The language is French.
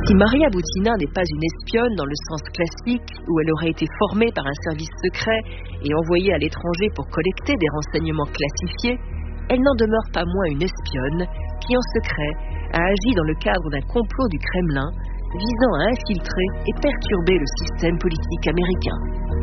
Si Maria Butina n'est pas une espionne dans le sens classique, où elle aurait été formée par un service secret et envoyée à l'étranger pour collecter des renseignements classifiés, elle n'en demeure pas moins une espionne qui, en secret, a agi dans le cadre d'un complot du Kremlin visant à infiltrer et perturber le système politique américain.